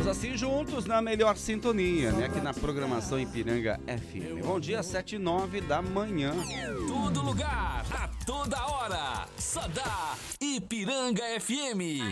Vamos assim juntos na melhor sintonia, né? Aqui na programação Ipiranga FM. Bom dia, 7h09 da manhã. Todo lugar, a toda hora. Só dá Ipiranga FM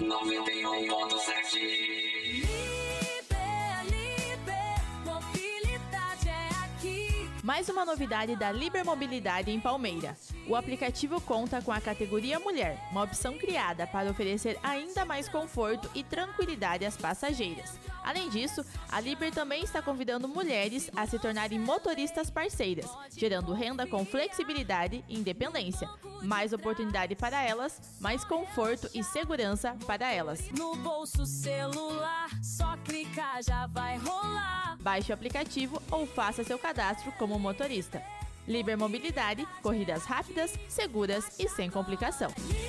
91.7. Mobilidade é aqui. Mais uma novidade da Liber Mobilidade em Palmeira. O aplicativo conta com a categoria Mulher, uma opção criada para oferecer ainda mais conforto e tranquilidade às passageiras. Além disso, a Liber também está convidando mulheres a se tornarem motoristas parceiras, gerando renda com flexibilidade e independência. Mais oportunidade para elas, mais conforto e segurança para elas. No bolso celular, só clicar já vai rolar. Baixe o aplicativo ou faça seu cadastro como motorista. Liber Mobilidade, corridas rápidas, seguras e sem complicação.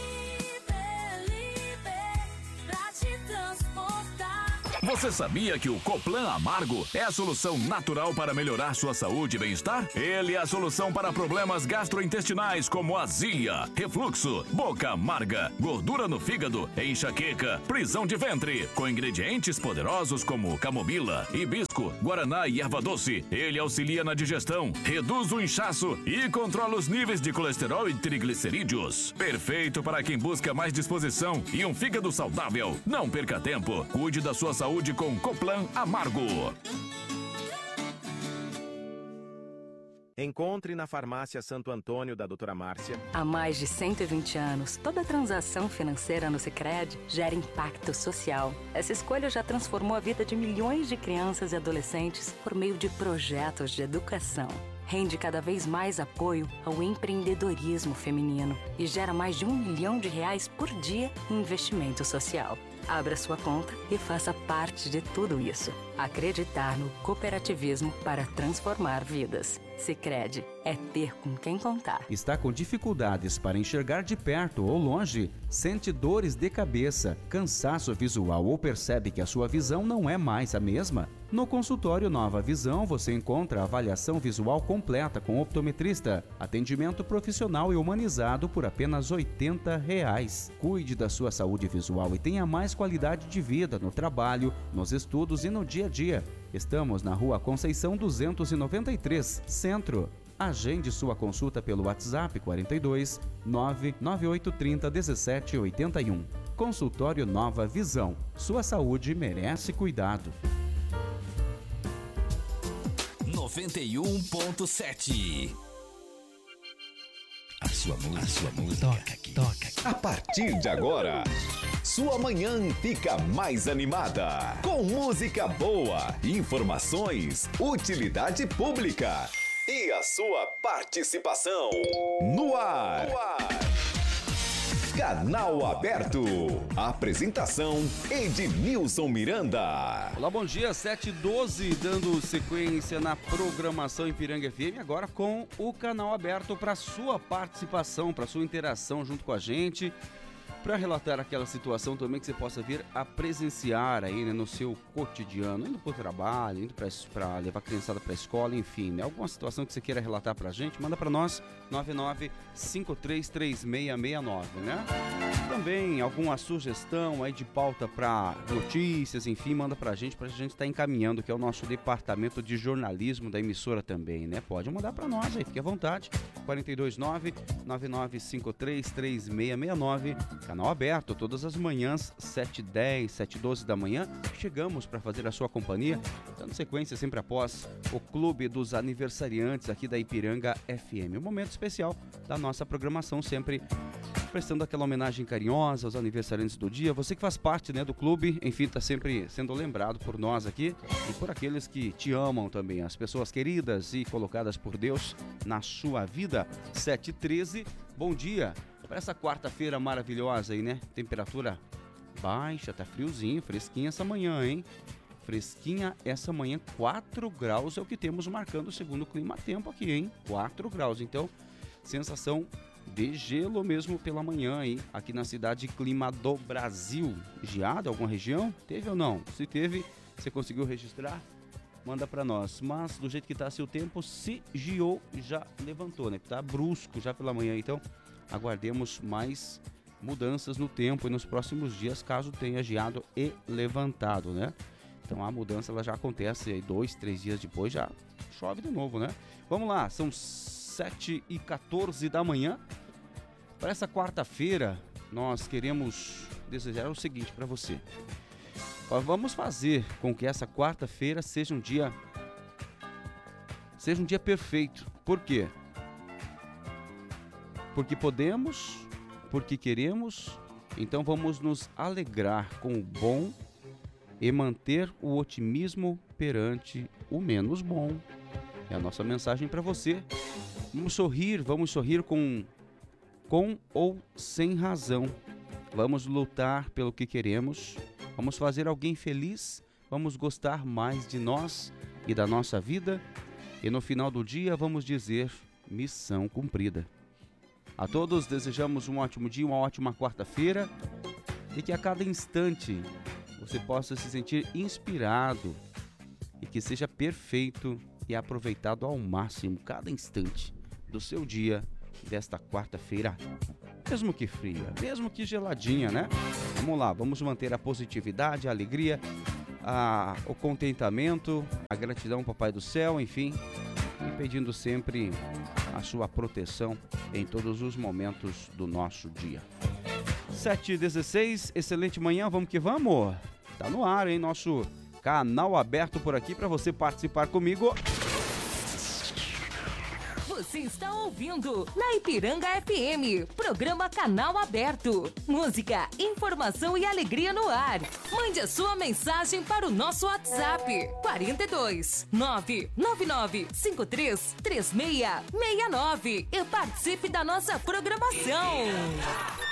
Pra te transportar. Você sabia que o Coplan Amargo é a solução natural para melhorar sua saúde e bem-estar? Ele é a solução para problemas gastrointestinais como azia, refluxo, boca amarga, gordura no fígado, enxaqueca, prisão de ventre. Com ingredientes poderosos como camomila, hibisco, guaraná e erva doce, ele auxilia na digestão, reduz o inchaço e controla os níveis de colesterol e triglicerídeos. Perfeito para quem busca mais disposição e um fígado saudável. Não perca tempo, cuide da sua saúde com Coplan Amargo. Encontre na farmácia Santo Antônio da doutora Márcia. Há mais de 120 anos, toda transação financeira no Sicredi gera impacto social. Essa escolha já transformou a vida de milhões de crianças e adolescentes por meio de projetos de educação. Rende cada vez mais apoio ao empreendedorismo feminino e gera mais de R$1 milhão por dia em investimento social. Abra sua conta e faça parte de tudo isso. Acreditar no cooperativismo para transformar vidas. Sicredi é ter com quem contar. Está com dificuldades para enxergar de perto ou longe? Sente dores de cabeça, cansaço visual ou percebe que a sua visão não é mais a mesma? No consultório Nova Visão você encontra avaliação visual completa com optometrista, atendimento profissional e humanizado por apenas R$ 80. Cuide da sua saúde visual e tenha mais qualidade de vida no trabalho, nos estudos e no dia a dia. Estamos na Rua Conceição 293, Centro. Agende sua consulta pelo WhatsApp 42 99830 1781. Consultório Nova Visão. Sua saúde merece cuidado. 91.7. A sua música toca aqui. A partir de agora, sua manhã fica mais animada. Com música boa, informações, utilidade pública e a sua participação. No ar. Canal Aberto. Apresentação Ednilson Miranda. Olá, bom dia, 7h12, dando sequência na programação Ipiranga FM, agora com o canal aberto para sua participação, para sua interação junto com a gente, para relatar aquela situação também que você possa vir a presenciar aí, né, no seu cotidiano, indo para o trabalho, indo para levar a criançada para a escola, enfim, né, alguma situação que você queira relatar para a gente, manda para nós, 99533669, né? Também alguma sugestão aí de pauta para notícias, enfim, manda pra gente estar encaminhando, que é o nosso departamento de jornalismo da emissora também, né? Pode mandar pra nós aí, fique à vontade. 429-99533669, canal aberto, todas as manhãs, 7h10, 7h12 da manhã. Chegamos para fazer a sua companhia, dando sequência sempre após o Clube dos Aniversariantes aqui da Ipiranga FM. Um momento especial da nossa programação, sempre prestando aquela homenagem carinhosa aos aniversariantes do dia. Você que faz parte, né, do clube, enfim, está sempre sendo lembrado por nós aqui e por aqueles que te amam também, as pessoas queridas e colocadas por Deus na sua vida. 7h13, bom dia para essa quarta-feira maravilhosa aí, né? Temperatura baixa, tá friozinho, fresquinha essa manhã, hein? Fresquinha essa manhã, 4 graus é o que temos marcando segundo o clima-tempo aqui, hein? 4 graus, então, sensação de gelo mesmo pela manhã aí, aqui na cidade. Clima do Brasil. Geada alguma região? Teve ou não? Se teve, você conseguiu registrar? Manda pra nós. Mas do jeito que tá seu tempo, se geou, já levantou, né? Tá brusco já pela manhã, então aguardemos mais mudanças no tempo e nos próximos dias, caso tenha geado e levantado, né? Então a mudança ela já acontece aí 2, 3 dias depois, já chove de novo, né? Vamos lá, são 7h14 da manhã. Para essa quarta-feira, nós queremos desejar o seguinte para você. Vamos fazer com que essa quarta-feira seja um dia perfeito. Por quê? Porque podemos, porque queremos, então vamos nos alegrar com o bom e manter o otimismo perante o menos bom. É a nossa mensagem para você. Vamos sorrir com ou sem razão. Vamos lutar pelo que queremos. Vamos fazer alguém feliz. Vamos gostar mais de nós e da nossa vida. E no final do dia vamos dizer missão cumprida. A todos desejamos um ótimo dia, uma ótima quarta-feira. E que a cada instante você possa se sentir inspirado. E que seja perfeito e aproveitado ao máximo cada instante do seu dia desta quarta-feira, mesmo que fria, mesmo que geladinha, né? Vamos lá, vamos manter a positividade, a alegria, o contentamento, a gratidão ao Papai do Céu, enfim, e pedindo sempre a sua proteção em todos os momentos do nosso dia. 7h16, excelente manhã, vamos que vamos! Tá no ar, hein? Nosso canal aberto por aqui para você participar comigo. Você está ouvindo na Ipiranga FM, programa Canal Aberto. Música, informação e alegria no ar. Mande a sua mensagem para o nosso WhatsApp 42 999 53 3669 e participe da nossa programação.